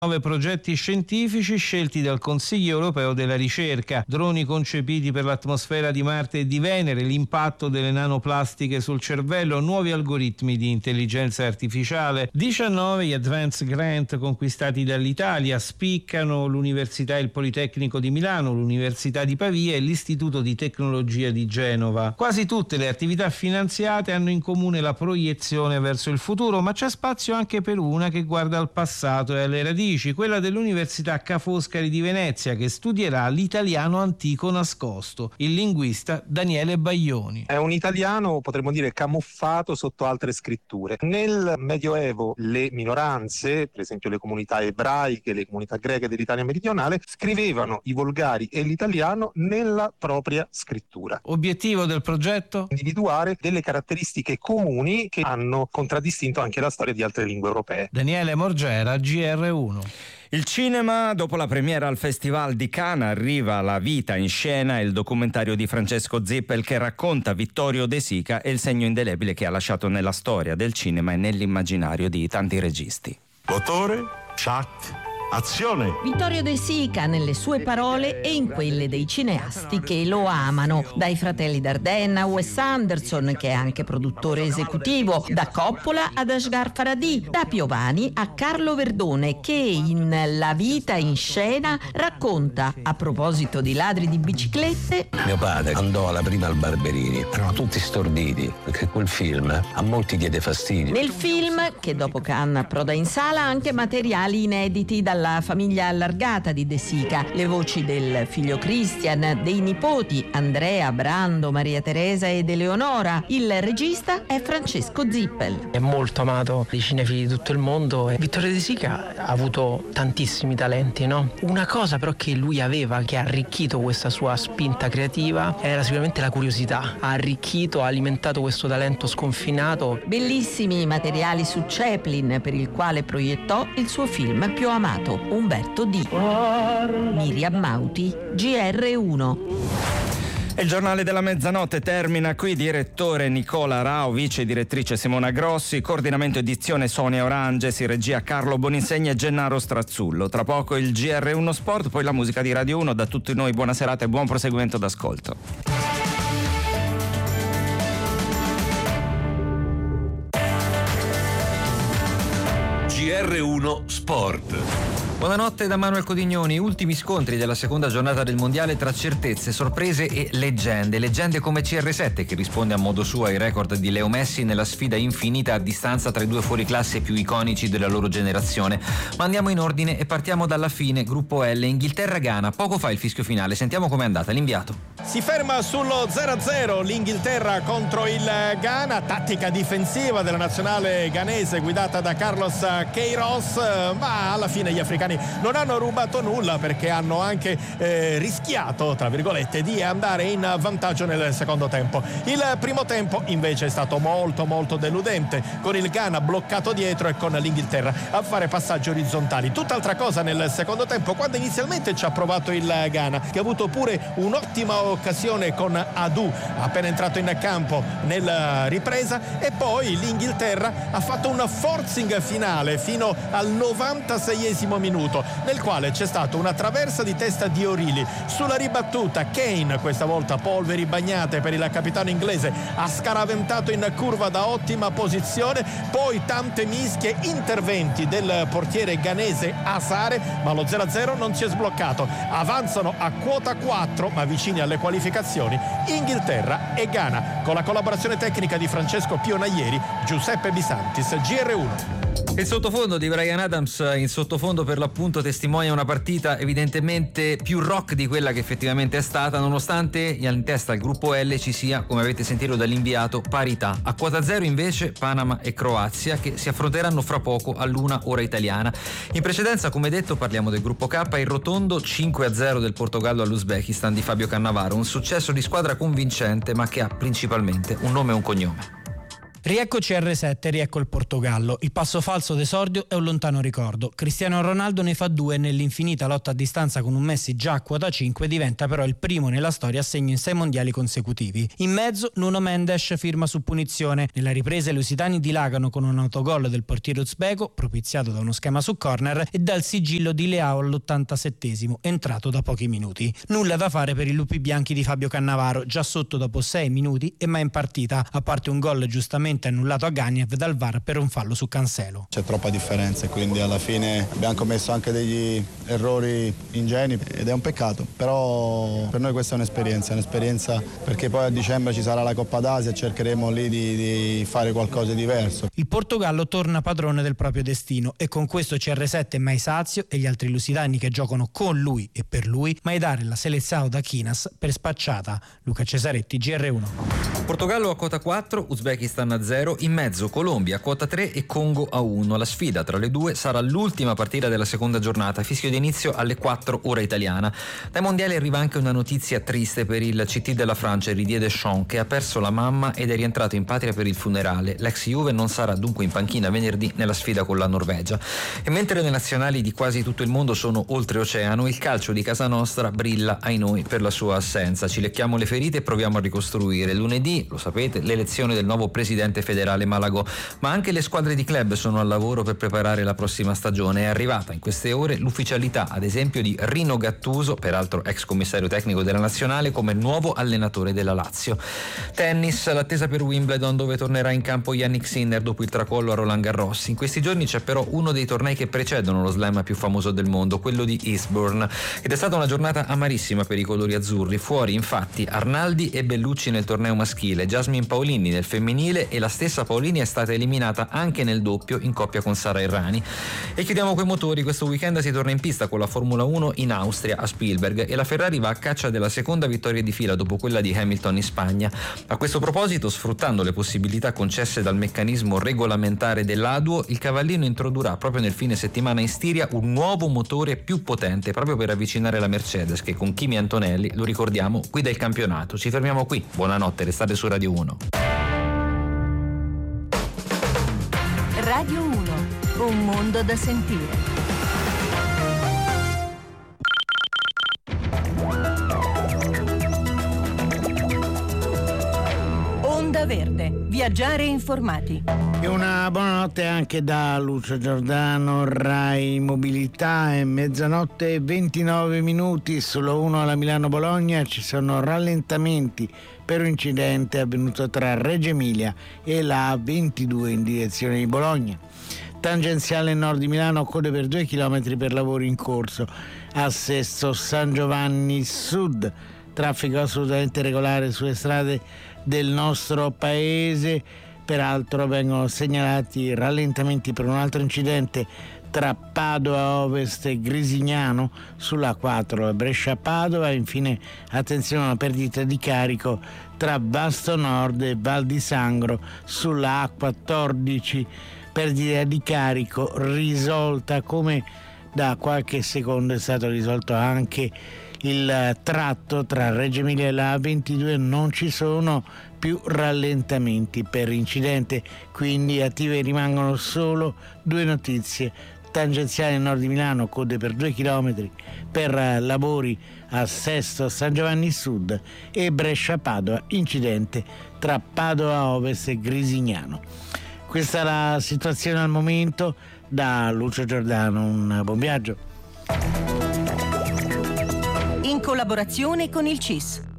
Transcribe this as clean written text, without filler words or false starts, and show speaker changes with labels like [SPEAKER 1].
[SPEAKER 1] 9 progetti scientifici scelti dal Consiglio europeo della ricerca, droni concepiti per l'atmosfera di Marte e di Venere, l'impatto delle nanoplastiche sul cervello, nuovi algoritmi di intelligenza artificiale. 19 gli advance grant conquistati dall'Italia, spiccano l'Università e il Politecnico di Milano, l'Università di Pavia e l'Istituto di Tecnologia di Genova. Quasi tutte le attività finanziate hanno in comune la proiezione verso il futuro, ma c'è spazio anche per una che guarda al passato e alle radici, quella dell'Università Ca' Foscari di Venezia, che studierà l'italiano antico nascosto. Il linguista Daniele Baglioni.
[SPEAKER 2] È un italiano, potremmo dire, camuffato sotto altre scritture. Nel Medioevo le minoranze, per esempio le comunità ebraiche, le comunità greche dell'Italia meridionale, scrivevano i volgari e l'italiano nella propria scrittura.
[SPEAKER 1] Obiettivo del progetto?
[SPEAKER 2] Individuare delle caratteristiche comuni che hanno contraddistinto anche la storia di altre lingue europee.
[SPEAKER 1] Daniele Morgera, GR1.
[SPEAKER 3] Il cinema, dopo la premiera al Festival di Cannes, arriva La vita in scena, il documentario di Francesco Zippel che racconta Vittorio De Sica e il segno indelebile che ha lasciato nella storia del cinema e nell'immaginario di tanti registi.
[SPEAKER 4] Motore, Chuck, azione!
[SPEAKER 5] Vittorio De Sica nelle sue parole e in quelle dei cineasti che lo amano, dai fratelli Dardenne a Wes Anderson, che è anche produttore esecutivo, da Coppola ad Asghar Farhadi, da Piovani a Carlo Verdone, che in La vita in scena racconta, a proposito di ladri di biciclette:
[SPEAKER 6] mio padre andò alla prima al Barberini, erano tutti storditi perché quel film a molti diede fastidio.
[SPEAKER 5] Nel film, che dopo Cannes approda in sala, anche materiali inediti dalla famiglia allargata di De Sica, le voci del figlio Christian, dei nipoti Andrea, Brando, Maria Teresa ed Eleonora. Il regista è Francesco Zippel.
[SPEAKER 7] È molto amato dai cinefili di tutto il mondo e Vittorio De Sica ha avuto tantissimi talenti, no? Una cosa però che lui aveva, che ha arricchito questa sua spinta creativa, era sicuramente la curiosità. Ha arricchito, ha alimentato questo talento sconfinato.
[SPEAKER 5] Bellissimi materiali su Chaplin, per il quale proiettò il suo film più amato, Umberto D. Miriam Mauti, GR1.
[SPEAKER 3] Il giornale della mezzanotte termina qui. Direttore Nicola Rao, vice direttrice Simona Grossi, coordinamento edizione Sonia Oranges, regia Carlo Boninsegna e Gennaro Strazzullo. Tra poco il GR1 Sport, poi la musica di Radio 1. Da tutti noi buona serata e buon proseguimento d'ascolto.
[SPEAKER 4] GR1 Sport.
[SPEAKER 8] Buonanotte da Manuel Codignoni. Ultimi scontri della seconda giornata del mondiale tra certezze, sorprese e leggende. Leggende come CR7, che risponde a modo suo ai record di Leo Messi nella sfida infinita a distanza tra i due fuoriclasse più iconici della loro generazione. Ma andiamo in ordine e partiamo dalla fine. Gruppo L, Inghilterra-Ghana. Poco fa il fischio finale. Sentiamo com'è andata l'inviato.
[SPEAKER 9] Si ferma sullo 0-0 l'Inghilterra contro il Ghana. Tattica difensiva della nazionale ghanese guidata da Carlos Queiroz, ma alla fine gli africani non hanno rubato nulla, perché hanno anche rischiato, tra virgolette, di andare in vantaggio nel secondo tempo. Il primo tempo invece è stato molto molto deludente, con il Ghana bloccato dietro e con l'Inghilterra a fare passaggi orizzontali. Tutt'altra cosa nel secondo tempo, quando inizialmente ci ha provato il Ghana, che ha avuto pure un'ottima occasione con Adu appena entrato in campo nella ripresa, e poi l'Inghilterra ha fatto un forcing finale fino al 96esimo minuto, nel quale c'è stata una traversa di testa di O'Reilly. Sulla ribattuta Kane, questa volta polveri bagnate per il capitano inglese, ha scaraventato in curva da ottima posizione, poi tante mischie, interventi del portiere ghanese Asare, ma lo 0-0 non si è sbloccato. Avanzano a quota 4, ma vicini alle qualificazioni, Inghilterra e Ghana, con la collaborazione tecnica di Francesco Pionaieri, Giuseppe Bisantis, GR1.
[SPEAKER 8] Il sottofondo di Bryan Adams in sottofondo per l'appunto testimonia una partita evidentemente più rock di quella che effettivamente è stata, nonostante in testa al gruppo L ci sia, come avete sentito dall'inviato, parità. A quota 0 invece Panama e Croazia, che si affronteranno fra poco all'1 ora italiana. In precedenza, come detto, parliamo del gruppo K, il rotondo 5-0 del Portogallo all'Uzbekistan di Fabio Cannavaro, un successo di squadra convincente ma che ha principalmente un nome e un cognome.
[SPEAKER 10] Rieccoci a R7, riecco il Portogallo. Il passo falso d'esordio è un lontano ricordo. Cristiano Ronaldo ne fa 2 e nell'infinita lotta a distanza con un Messi già a quota 5 diventa però il primo nella storia a segno in 6 mondiali consecutivi. In mezzo Nuno Mendes firma su punizione. Nella ripresa i lusitani dilagano con un autogol del portiere uzbeko, propiziato da uno schema su corner, e dal sigillo di Leao all'87esimo, entrato da pochi minuti. Nulla da fare per i lupi bianchi di Fabio Cannavaro, già sotto dopo 6 minuti e mai in partita, a parte un gol giustamente annullato a Gagnev dal VAR per un fallo su Cancelo.
[SPEAKER 11] C'è troppa differenza e quindi alla fine abbiamo commesso anche degli errori ingenui ed è un peccato, però per noi questa è un'esperienza perché poi a dicembre ci sarà la Coppa d'Asia e cercheremo lì di fare qualcosa di diverso.
[SPEAKER 10] Il Portogallo torna padrone del proprio destino e con questo CR7 è mai sazio e gli altri lusitani che giocano con lui e per lui mai dare la selezione da Chinas per spacciata. Luca Cesaretti, GR1.
[SPEAKER 8] Portogallo a quota 4, Uzbekistan a 0, in mezzo Colombia a quota 3 e Congo a 1. La sfida tra le due sarà l'ultima partita della seconda giornata, fischio di inizio alle 4 ora italiana. Dai mondiali arriva anche una notizia triste per il CT della Francia, Didier Deschamps, che ha perso la mamma ed è rientrato in patria per il funerale. L'ex Juve non sarà dunque in panchina venerdì nella sfida con la Norvegia. E mentre le nazionali di quasi tutto il mondo sono oltreoceano, il calcio di casa nostra brilla, ai noi, per la sua assenza. Ci lecchiamo le ferite e proviamo a ricostruire. Lunedì, lo sapete, l'elezione del nuovo presidente federale Malagò, ma anche le squadre di club sono al lavoro per preparare la prossima stagione. È arrivata in queste ore l'ufficialità, ad esempio, di Rino Gattuso, peraltro ex commissario tecnico della nazionale, come nuovo allenatore della Lazio. Tennis, l'attesa per Wimbledon, dove tornerà in campo Yannick Sinner dopo il tracollo a Roland Garros. In questi giorni c'è però uno dei tornei che precedono lo slam più famoso del mondo, quello di Eastbourne, ed è stata una giornata amarissima per i colori azzurri. Fuori infatti Arnaldi e Bellucci nel torneo maschile, Jasmine Paolini nel femminile e la stessa Paolini è stata eliminata anche nel doppio in coppia con Sara Errani. E chiudiamo coi motori. Questo weekend si torna in pista con la Formula 1 in Austria a Spielberg e la Ferrari va a caccia della seconda vittoria di fila dopo quella di Hamilton in Spagna. A questo proposito, sfruttando le possibilità concesse dal meccanismo regolamentare dell'ADUO, il Cavallino introdurrà proprio nel fine settimana in Stiria un nuovo motore più potente proprio per avvicinare la Mercedes, che con Kimi Antonelli, lo ricordiamo, guida il campionato. Ci fermiamo qui. Buonanotte, restate su Radio 1.
[SPEAKER 12] Radio 1, un mondo da sentire. Onda Verde, viaggiare informati.
[SPEAKER 13] E una buonanotte anche da Lucio Giordano, Rai Mobilità. È mezzanotte e 29 minuti, solo uno alla Milano-Bologna. Ci sono rallentamenti per un incidente avvenuto tra Reggio Emilia e la A22 in direzione di Bologna. Tangenziale nord di Milano, code per 2 km per lavori in corso a Sesto San Giovanni Sud. Traffico assolutamente regolare sulle strade del nostro paese. Peraltro vengono segnalati rallentamenti per un altro incidente tra Padova Ovest e Grisignano sulla 4 Brescia-Padova. Infine attenzione a una perdita di carico tra Vasto Nord e Val di Sangro sulla A14. Perdita di carico risolta, come da qualche secondo è stato risolto anche il tratto tra Reggio Emilia e la A22. Non ci sono più rallentamenti per incidente, quindi attive rimangono solo 2 notizie. Tangenziale nord di Milano, code per 2 km per lavori a Sesto San Giovanni Sud, e Brescia-Padova, incidente tra Padova Ovest e Grisignano. Questa è la situazione al momento. Da Lucio Giordano, un buon viaggio.
[SPEAKER 12] In collaborazione con il CIS.